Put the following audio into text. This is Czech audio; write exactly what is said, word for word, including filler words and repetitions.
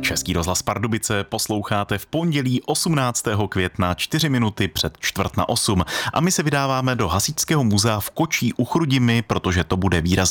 Český rozhlas Pardubice posloucháte v pondělí osmnáctého května čtyři minuty před čtvrt na osm a my se vydáváme do Hasičského muzea v Kočí u Chrudimi, protože to bude výrazný